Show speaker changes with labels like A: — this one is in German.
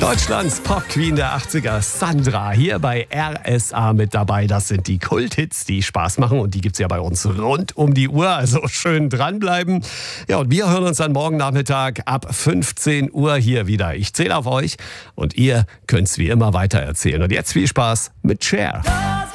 A: Deutschlands Pop-Queen der 80er, Sandra, hier bei RSA mit dabei. Das sind die Kulthits, die Spaß machen und die gibt's ja bei uns rund um die Uhr. Also schön dranbleiben. Ja, und wir hören uns dann morgen Nachmittag ab 15 Uhr hier wieder. Ich zähle auf euch und ihr könnt's wie immer weitererzählen. Und jetzt viel Spaß mit Cher.